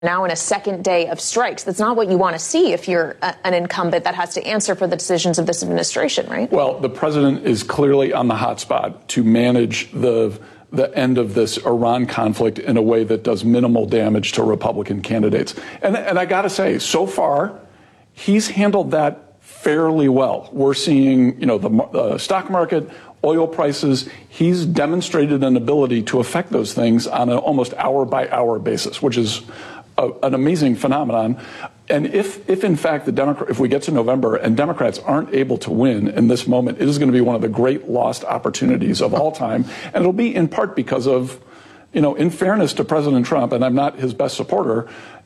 Now in a second day of strikes. That's not what you want to see if you're an incumbent that has to answer for the decisions of this administration, right? Well, the president is clearly on the hot spot to manage the end of this Iran conflict in a way that does minimal damage to Republican candidates. And I got to say, so far, he's handled that fairly well. We're seeing, the stock market, oil prices. He's demonstrated an ability to affect those things on an almost hour-by-hour basis, which is an amazing phenomenon. And if in fact if we get to November and Democrats aren't able to win in this moment, it is going to be one of the great lost opportunities of all time. And it'll be in part because of, in fairness to President Trump, and I'm not his best supporter,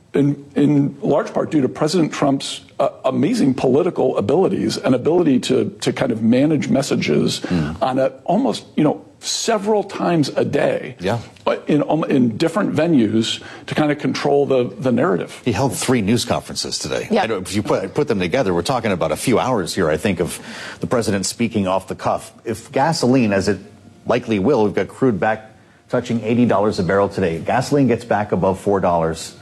in large part due to President Trump's amazing political abilities and ability to kind of manage messages on almost, several times a day in different venues to kind of control the narrative. He held 3 news conferences today. Yeah. If you put them together, we're talking about a few hours here, I think, of the president speaking off the cuff. If gasoline, as it likely will, we've got crude back touching $80 a barrel today. Gasoline gets back above $4.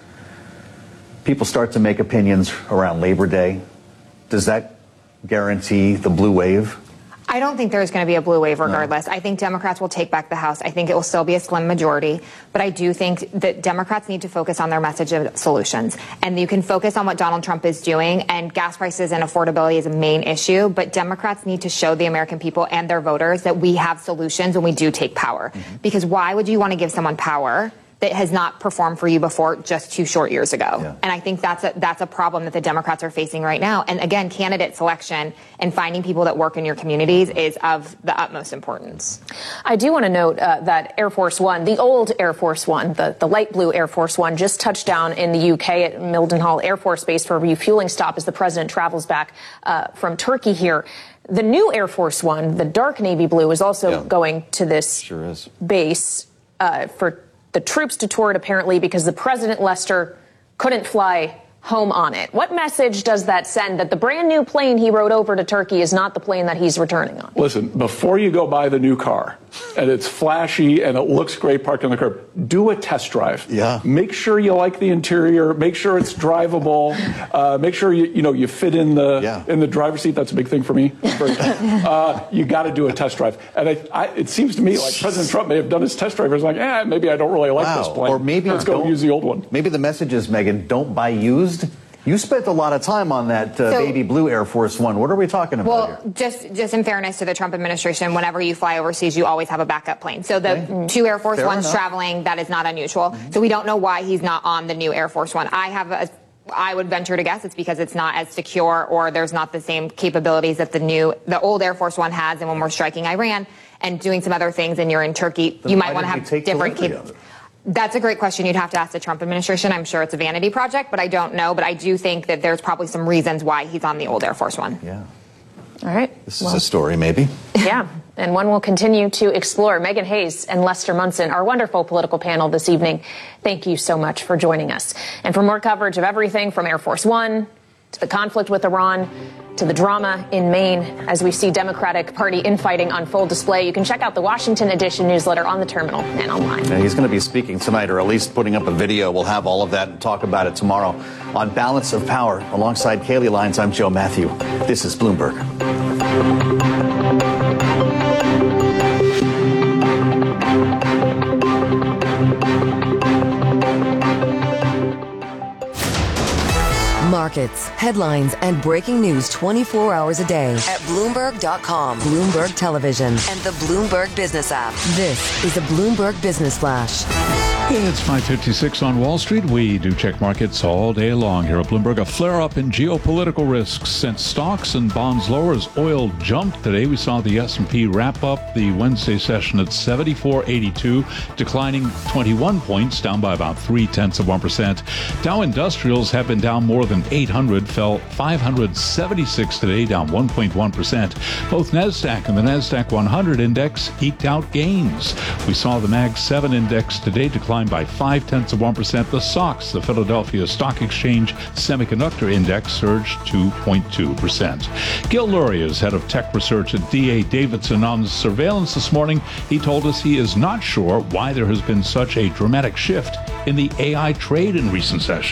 People start to make opinions around Labor Day. Does that guarantee the blue wave? I don't think there's going to be a blue wave regardless. No. I think Democrats will take back the House. I think it will still be a slim majority. But I do think that Democrats need to focus on their message of solutions. And you can focus on what Donald Trump is doing. And gas prices and affordability is a main issue. But Democrats need to show the American people and their voters that we have solutions when we do take power. Because why would you want to give someone power that has not performed for you before just 2 short years ago? Yeah. And I think that's a problem that the Democrats are facing right now. And again, candidate selection and finding people that work in your communities is of the utmost importance. I do want to note that Air Force One, the old Air Force One, the light blue Air Force One, just touched down in the UK at Mildenhall Air Force Base for a refueling stop as the president travels back from Turkey here. The new Air Force One, the dark navy blue, is also going to this base for the troops to tour it, apparently, because the President Lester couldn't fly home on it. What message does that send that the brand new plane he rode over to Turkey is not the plane that he's returning on? Listen, before you go buy the new car, and it's flashy and it looks great parked on the curb, do a test drive. Yeah. Make sure you like the interior. Make sure it's drivable. Make sure you fit in the driver's seat. That's a big thing for me. You got to do a test drive. And it seems to me like President Trump may have done his test drive. He's like, maybe I don't really like this plane. Or maybe let's go use the old one. Maybe the message is, Megan, don't buy used. You spent a lot of time on that baby blue Air Force One. What are we talking about here? Just in fairness to the Trump administration, whenever you fly overseas, you always have a backup plane. So the 2 Air Force Ones traveling, that is not unusual. So we don't know why he's not on the new Air Force One. I would venture to guess it's because it's not as secure, or there's not the same capabilities that the old Air Force One has. And when we're striking Iran and doing some other things and you're in Turkey, you might want to have different capabilities. That's a great question. You'd have to ask the Trump administration. I'm sure it's a vanity project, but I don't know. But I do think that there's probably some reasons why he's on the old Air Force One. Yeah. All right. This is a story, maybe. Yeah. And one we'll continue to explore. Megan Hayes and Lester Munson, our wonderful political panel this evening. Thank you so much for joining us. And for more coverage of everything from Air Force One to the conflict with Iran to the drama in Maine as we see Democratic Party infighting on full display, you can check out the Washington Edition newsletter on the terminal and online. Yeah, he's going to be speaking tonight, or at least putting up a video. We'll have all of that and talk about it tomorrow on Balance of Power. Alongside Kaylee Lyons, I'm Joe Matthew. This is Bloomberg. Markets, headlines, and breaking news 24 hours a day at Bloomberg.com, Bloomberg Television, and the Bloomberg Business app. This is a Bloomberg Business Flash. It's 5:56 on Wall Street. We do check markets all day long here at Bloomberg. A flare-up in geopolitical risks sent stocks and bonds lower as oil jumped today. We saw the S&P wrap up the Wednesday session at 74.82, declining 21 points, down by about 0.3%. Dow Industrials have been down more than 800, fell 576 today, down 1.1%. Both NASDAQ and the NASDAQ 100 index eked out gains. We saw the Mag 7 index today decline climbed by 0.5%. The SOX, the Philadelphia Stock Exchange Semiconductor Index, surged 2.2%. Gil Luria is head of tech research at D.A. Davidson. On surveillance this morning, he told us he is not sure why there has been such a dramatic shift in the AI trade in recent sessions.